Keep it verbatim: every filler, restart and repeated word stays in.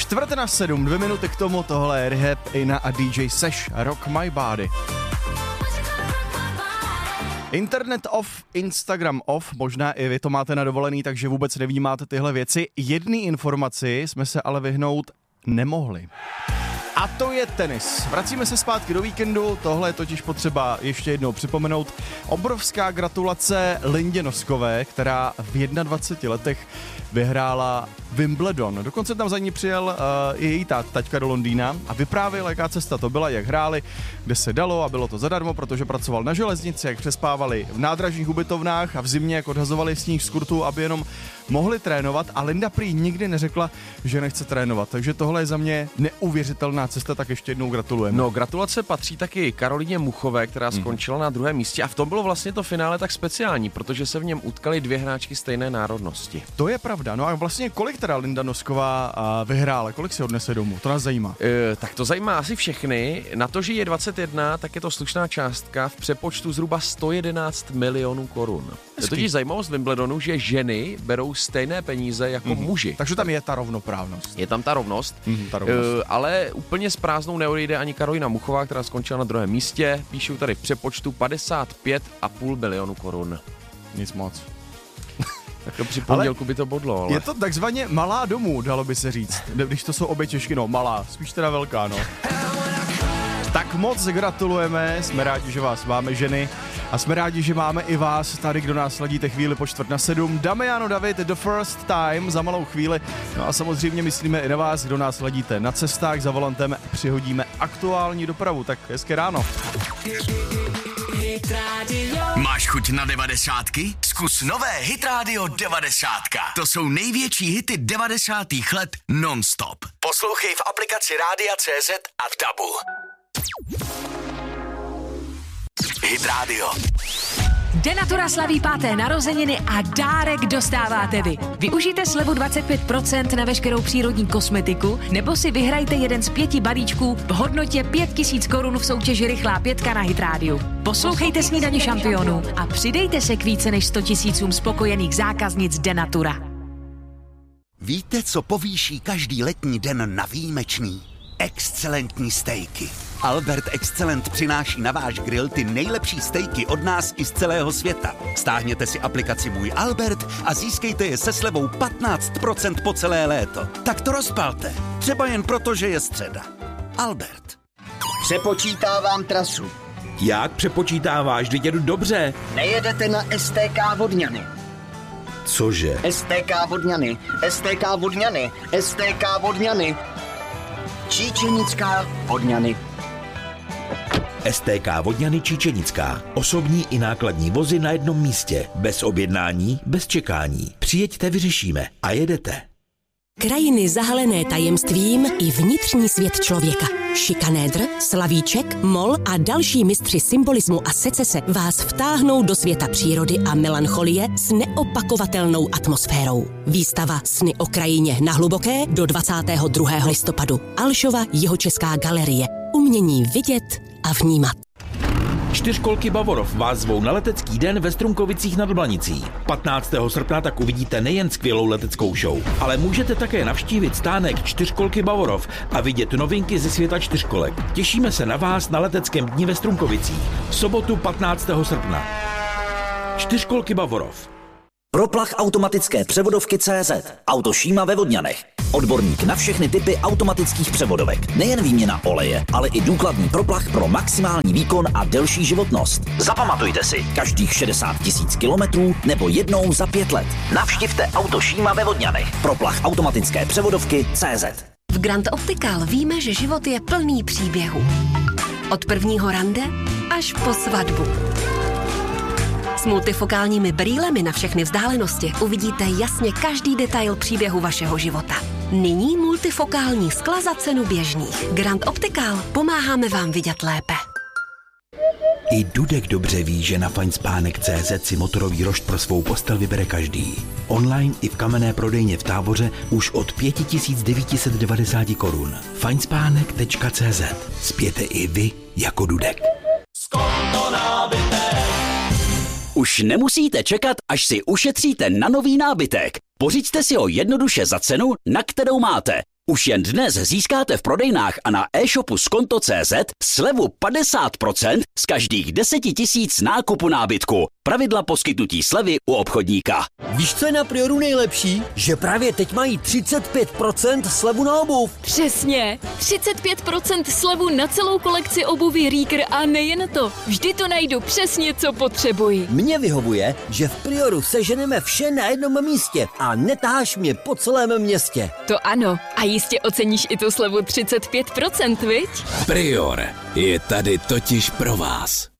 Čtvrté na sedm, dvě minuty k tomu, tohle je Rehab, Ina a D J Seš, Rock My Body. Internet off, Instagram off, možná i vy to máte na dovolený, takže vůbec nevnímáte tyhle věci. Jedný informaci jsme se ale vyhnout nemohli. A to je tenis. Vracíme se zpátky do víkendu, tohle je totiž potřeba ještě jednou připomenout. Obrovská gratulace Lindě Noskové, která v dvaceti jedné letech vyhrála Wimbledon. Dokonce tam za ní přijel uh, i její tát, taťka do Londýna a vyprávěl, jaká cesta to byla, jak hráli, kde se dalo a bylo to zadarmo, protože pracoval na železnici, jak přespávali v nádražních ubytovnách a v zimě, jak odhazovali sníh z kurtu, aby jenom mohli trénovat, a Linda prý nikdy neřekla, že nechce trénovat. Takže tohle je za mě neuvěřitelná cesta, tak ještě jednou gratulujeme. No, gratulace patří taky Karolíně Muchové, která skončila mm. na druhém místě, a v tom bylo vlastně to finále tak speciální, protože se v něm utkaly dvě hráčky stejné národnosti. To je pravda. No a vlastně kolik teda Linda Nosková vyhrála? Kolik si odnese domů? To nás zajímá. E, tak to zajímá asi všechny. Na to, že je dvacet jedna, tak je to slušná částka v přepočtu zhruba sto jedenáct milionů korun. Je totiž zajímavost Wimbledonu, že ženy berou stejné peníze jako mm. muži. Takže tam je ta rovnoprávnost. Je tam ta rovnost, mm, ta rovnost. E, ale úplně s prázdnou neodejde ani Karolina Muchová, která skončila na druhém místě. Píšou tady v přepočtu padesát pět a půl milionu korun. Nic moc. Tak to při pondělku by to bodlo, ale... Je to takzvaně malá domů, dalo by se říct. Když to jsou obě Češky, no malá, spíš teda velká, no. Tak moc gratulujeme, jsme rádi, že vás máme, ženy, a jsme rádi, že máme i vás tady, kdo nás sledíte chvíli po čtvrt na sedm. Damiano David, The First Time, za malou chvíli. No a samozřejmě myslíme i na vás, kdo nás sledíte na cestách, za volantem přihodíme aktuální dopravu. Tak hezké ráno. Máš chuť na devadesátky? Zkus nové Hit Radio devadesátka. To jsou největší hity devadesátých let non-stop. Poslouchej v aplikaci Rádia C Z a v Dabu. Hit Radio. Denatura slaví páté narozeniny a dárek dostáváte vy. Využijte slevu dvacet pět procent na veškerou přírodní kosmetiku nebo si vyhrajte jeden z pěti balíčků v hodnotě pět tisíc korun v soutěži Rychlá pětka na Hit Radio. Poslouchejte Snídaně šampionů a přidejte se k více než sto tisícům spokojených zákaznic Denatura. Víte, co povýší každý letní den na výjimečný? Excelentní stejky. Albert Excellent přináší na váš grill ty nejlepší stejky od nás i z celého světa. Stáhněte si aplikaci Můj Albert a získejte je se slevou patnáct procent po celé léto. Tak to rozpalte. Třeba jen proto, že je středa. Albert. Přepočítávám trasu. Jak přepočítáváš? Vždyť jedu dobře. Nejedete na S T K Vodňany. Cože? S T K Vodňany, S T K Vodňany, S T K Vodňany. Číčenická Vodňany. S T K Vodňany Číčenická. Osobní i nákladní vozy na jednom místě. Bez objednání, bez čekání. Přijeďte, vyřešíme a jedete. Krajiny zahalené tajemstvím i vnitřní svět člověka. Šikanédr, slavíček, mol a další mistři symbolismu a secese vás vtáhnou do světa přírody a melancholie s neopakovatelnou atmosférou. Výstava Sny o krajině na Hluboké do dvacátého druhého listopadu. Alšova Jihočeská galerie. Umění vidět a vnímat. Čtyřkolky Bavorov vás zvou na letecký den ve Strunkovicích nad Blanicí. patnáctého srpna tak uvidíte nejen skvělou leteckou show, ale můžete také navštívit stánek Čtyřkolky Bavorov a vidět novinky ze světa čtyřkolek. Těšíme se na vás na leteckém dni ve Strunkovicích. V sobotu patnáctého srpna. Čtyřkolky Bavorov. Proplach automatické převodovky C Z. Auto Šíma ve Vodňanech. Odborník na všechny typy automatických převodovek. Nejen výměna oleje, ale i důkladný proplach pro maximální výkon a delší životnost. Zapamatujte si, každých šedesát tisíc kilometrů nebo jednou za pět let. Navštivte Auto Šíma ve Vodňanech. Proplach automatické převodovky C Z. V Grand Optical víme, že život je plný příběhů. Od prvního rande až po svatbu. S multifokálními brýlemi na všechny vzdálenosti uvidíte jasně každý detail příběhu vašeho života. Nyní multifokální skla za cenu běžných. Grand Optical, pomáháme vám vidět lépe. I Dudek dobře ví, že na fajnspánek tečka cé zet si motorový rošt pro svou postel vybere každý. Online i v kamenné prodejně v Táboře už od pět tisíc devět set devadesát korun. fajnspánek tečka cé zet. Spěte i vy jako Dudek. Už nemusíte čekat, až si ušetříte na nový nábytek. Pořiďte si ho jednoduše za cenu, na kterou máte. Už jen dnes získáte v prodejnách a na e-shopu skonto tečka cé zet slevu padesát procent z každých deseti tisíc nákupu nábytku. Pravidla poskytnutí slevy u obchodníka. Víš, co je na Prioru nejlepší? Že právě teď mají třicet pět procent slevu na obuv. Přesně. třicet pět procent slevu na celou kolekci obuvy Rieger a nejen to. Vždy to najdu přesně, co potřebuji. Mně vyhovuje, že v Prioru seženeme vše na jednom místě a netáháš mě po celém městě. To ano. A jistě oceníš i tu slevu třicet pět procent, viď? Prior je tady totiž pro vás.